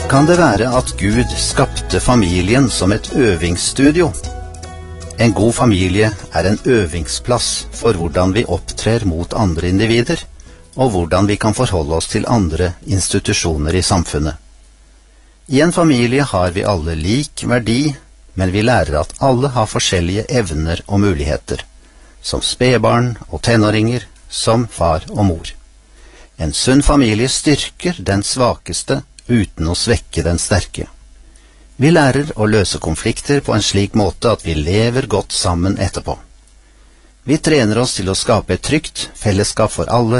Kan det være at Gud skapte familien som et øvingsstudio? En god familie er en øvingsplass for hvordan vi opptrer mot andre individer, og hvordan vi kan forholde oss til andre institusjoner i samfunnet. I en familie har vi alle lik verdi, men vi lærer at alle har forskjellige evner og muligheter, som spedbarn og tenåringer, som far og mor. En sunn familie styrker den svakeste uten å svekke den sterke. Vi lærer å løse konflikter på en slik måte at vi lever godt sammen etterpå. Vi trener oss til å skape et trygt fellesskap for alle